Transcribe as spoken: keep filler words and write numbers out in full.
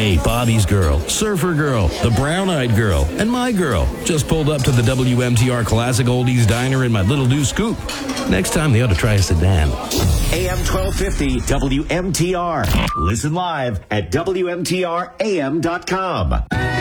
Hey, Bobby's girl, Surfer girl, the brown-eyed girl, and my girl just pulled up to the W M T R Classic Oldies Diner in my Little Deuce Coupe. Next time, they ought to try a sedan. A M twelve fifty W M T R. Listen live at W M T R A M dot com.